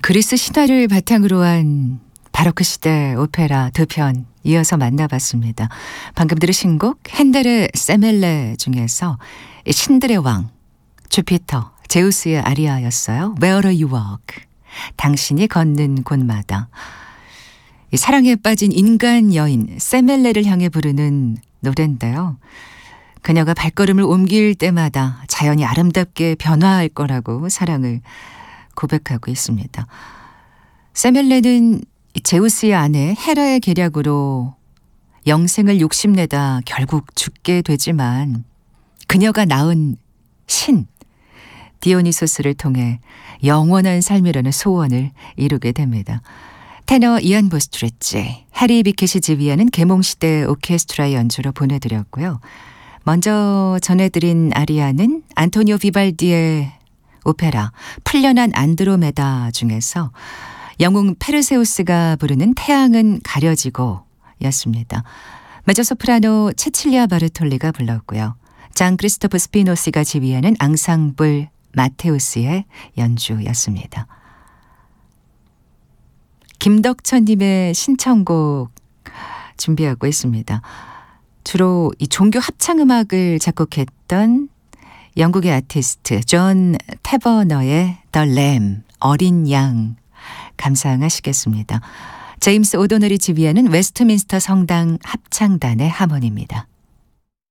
그리스 신화를 바탕으로 한 바로크 시대 오페라 두 편 이어서 만나봤습니다. 방금 들으신 곡 핸델의 세멜레 중에서 신들의 왕, 주피터, 제우스의 아리아였어요. Where you walk, 당신이 걷는 곳마다. 사랑에 빠진 인간 여인 세멜레를 향해 부르는 노래인데요. 그녀가 발걸음을 옮길 때마다 자연이 아름답게 변화할 거라고 사랑을 고백하고 있습니다. 세멜레는 제우스의 아내 헤라의 계략으로 영생을 욕심내다 결국 죽게 되지만 그녀가 낳은 신 디오니소스를 통해 영원한 삶이라는 소원을 이루게 됩니다. 테너 이안 보스트레치, 해리 비켓이 지휘하는 계몽시대 오케스트라 연주로 보내드렸고요. 먼저 전해드린 아리아는 안토니오 비발디의 오페라 풀려난 안드로메다 중에서 영웅 페르세우스가 부르는 태양은 가려지고 였습니다. 메조소프라노 체칠리아 바르톨리가 불렀고요. 장 크리스토프 스피노시가 지휘하는 앙상블 마테우스의 연주였습니다. 김덕천님의 신청곡 준비하고 있습니다. 주로 이 종교 합창음악을 작곡했던 영국의 아티스트 존 태버너의 The Lamb, 어린 양 감상하시겠습니다. 제임스 오도널이 지휘하는 웨스트민스터 성당 합창단의 하모니입니다.